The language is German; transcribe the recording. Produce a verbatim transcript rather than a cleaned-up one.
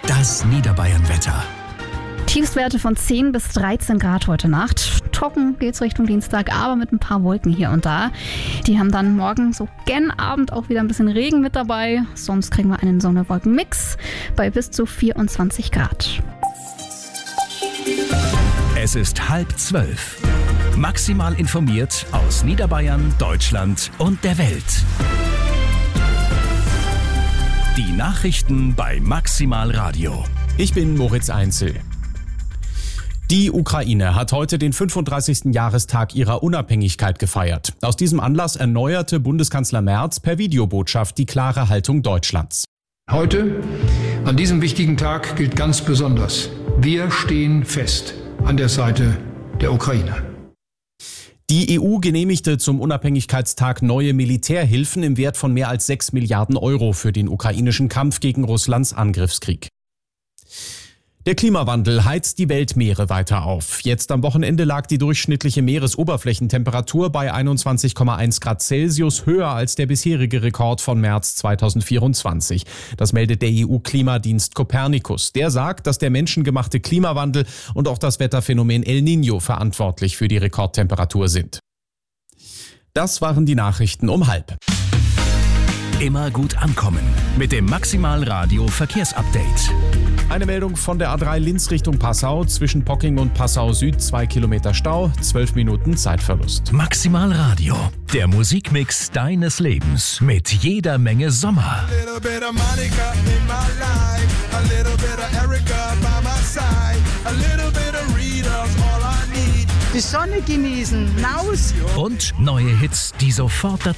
Das Niederbayern-Wetter. Tiefstwerte von zehn bis dreizehn Grad heute Nacht. Trocken geht's Richtung Dienstag, aber mit ein paar Wolken hier und da. Die haben dann morgen so gen Abend auch wieder ein bisschen Regen mit dabei. Sonst kriegen wir einen Sonne-Wolken-Mix bei bis zu vierundzwanzig Grad. Es ist halb zwölf. Maximal informiert aus Niederbayern, Deutschland und der Welt. Die Nachrichten bei Maximal Radio. Ich bin Moritz Einzel. Die Ukraine hat heute den fünfunddreißigsten Jahrestag ihrer Unabhängigkeit gefeiert. Aus diesem Anlass erneuerte Bundeskanzler Merz per Videobotschaft die klare Haltung Deutschlands. Heute, an diesem wichtigen Tag, gilt ganz besonders: Wir stehen fest an der Seite der Ukraine. Die E U genehmigte zum Unabhängigkeitstag neue Militärhilfen im Wert von mehr als sechs Milliarden Euro für den ukrainischen Kampf gegen Russlands Angriffskrieg. Der Klimawandel heizt die Weltmeere weiter auf. Jetzt am Wochenende lag die durchschnittliche Meeresoberflächentemperatur bei einundzwanzig Komma eins Grad Celsius höher als der bisherige Rekord von März zweitausendvierundzwanzig. Das meldet der E U-Klimadienst Copernicus. Der sagt, dass der menschengemachte Klimawandel und auch das Wetterphänomen El Niño verantwortlich für die Rekordtemperatur sind. Das waren die Nachrichten um halb. Immer gut ankommen mit dem Maximal Radio Verkehrsupdate. Eine Meldung von der A drei Linz Richtung Passau. Zwischen Pocking und Passau Süd zwei Kilometer Stau, zwölf Minuten Zeitverlust. Maximal Radio, der Musikmix deines Lebens mit jeder Menge Sommer. Die Sonne genießen, raus. Und neue Hits, die sofort dazu